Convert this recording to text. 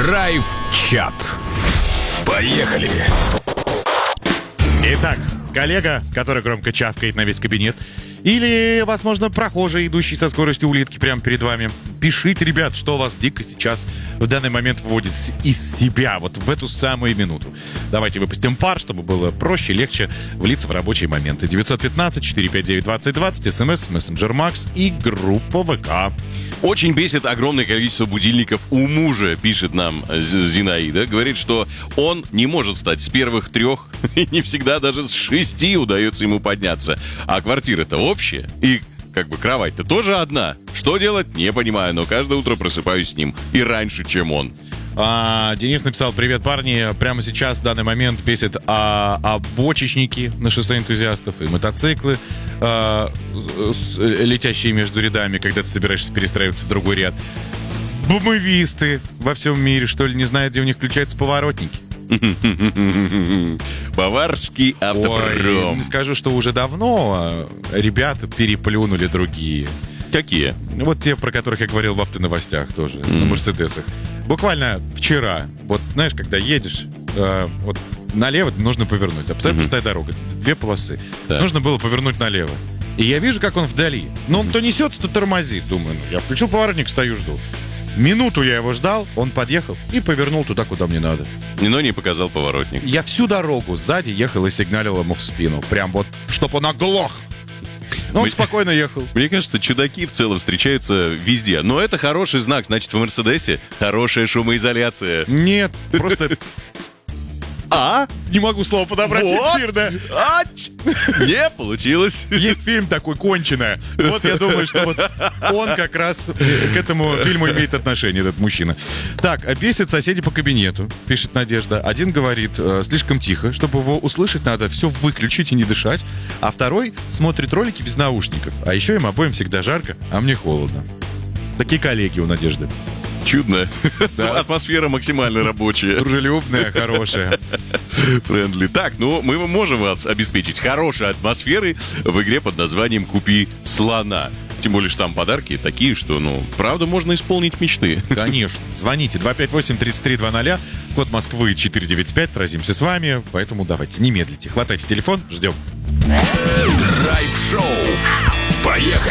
Драйв-чат. Поехали! Итак, коллега, который громко чавкает на весь кабинет, или, возможно, прохожий, идущий со скоростью улитки прямо перед вами. Пишите, ребят, что вас дико сейчас в данный момент выводит из себя, вот в эту самую минуту. Давайте выпустим пар, чтобы было проще, легче влиться в рабочие моменты. 915-459-2020, смс, мессенджер Макс и группа ВК. Очень бесит огромное количество будильников у мужа, пишет нам Зинаида. Говорит, что он не может встать с первых 3, и не всегда даже с 6 удается ему подняться. А квартира-то общая, и как бы кровать-то тоже одна. Что делать, не понимаю, но каждое утро просыпаюсь с ним. И раньше, чем он. Денис написал: привет, парни. Прямо сейчас, в данный момент, бесит бочечники на шоссе энтузиастов и мотоциклы, летящие между рядами, когда ты собираешься перестраиваться в другой ряд. Бумовисты во всем мире, что ли, не знают, где у них включаются поворотники. Баварский автопром. Ой, не скажу, что уже давно ребята переплюнули другие. Какие? Вот те, про которых я говорил в автоновостях тоже, на Мерседесах. Буквально вчера, вот знаешь, когда едешь, вот налево нужно повернуть. Абсолютно пустая дорога, 2 полосы. Да. Нужно было повернуть налево. И я вижу, как он вдали. Но он то несется, то тормозит. Думаю, я включил поворотник, стою, жду. Минуту я его ждал, он подъехал и повернул туда, куда мне надо. Но не показал поворотник. Я всю дорогу сзади ехал и сигналил ему в спину. Прям вот, чтоб он оглох. Но он спокойно ехал. Мне кажется, чудаки в целом встречаются везде. Но это хороший знак. Значит, в Мерседесе хорошая шумоизоляция. Нет, просто... Не могу слово подобрать эфирное. Не получилось. Есть фильм такой «Конченая». Вот я думаю, что вот он как раз к этому фильму имеет отношение, этот мужчина. Так, бесит соседи по кабинету, пишет Надежда. Один говорит, слишком тихо, чтобы его услышать, надо все выключить и не дышать. А второй смотрит ролики без наушников. А еще им обоим всегда жарко, а мне холодно. Такие коллеги у Надежды. Чудно. Да. Атмосфера максимально рабочая. Дружелюбная, хорошая. Френдли. Так, ну мы можем вас обеспечить хорошей атмосферой в игре под названием «Купи слона». Тем более, что там подарки такие, что, правда, можно исполнить мечты. Конечно. Звоните 258-3320, код Москвы 495, сразимся с вами. Поэтому давайте, не медлите. Хватайте телефон, ждем. Драйв-шоу. Поехали!